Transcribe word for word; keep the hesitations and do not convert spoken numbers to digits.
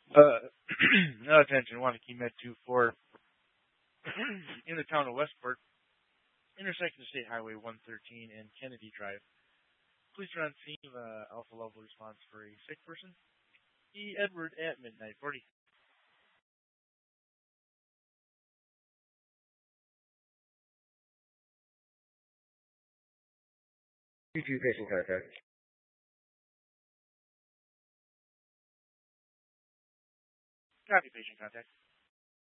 Uh, no attention. Wanakee Med two four in the town of Westport, intersecting State Highway one thirteen and Kennedy Drive. Police are on scene of uh, alpha level response for a sick person. E. Edward at midnight forty. Two two patient contact. Copy patient contact.